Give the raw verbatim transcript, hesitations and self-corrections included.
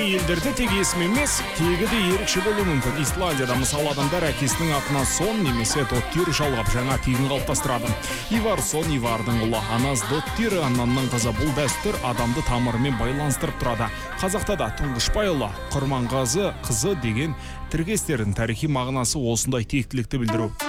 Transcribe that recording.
кей елдерде тек есім емес, тегі де ерекше болуы мүмкін. Исландияда мысалы адамдар әкесінің атына сон немесе доттир жалғап жаңа тегін қалыптастырады. Ивар сон Ивардың ұлы, анасы доттир аннанның қызы. Бұл дәстүр адамды тамырымен байланыстырып тұрады. Қазақта да Тұңғышбай ұлы, Құрманғазы қызы деген тіркестердің тарихи мағынасы осындай тектілікті білдіру.